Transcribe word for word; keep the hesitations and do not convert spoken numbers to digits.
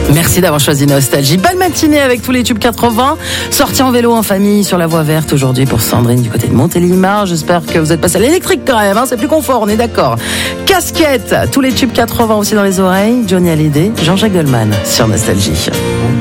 Merci d'avoir choisi Nostalgie. Belle matinée avec tous les tubes quatre-vingts. Sortie en vélo en famille sur la voie verte aujourd'hui pour Sandrine du côté de Montélimar. J'espère que vous êtes passé à l'électrique quand même, hein, c'est plus confort, on est d'accord. Casquette, tous les tubes quatre-vingts aussi dans les oreilles. Johnny Hallyday, Jean-Jacques Goldman sur Nostalgie.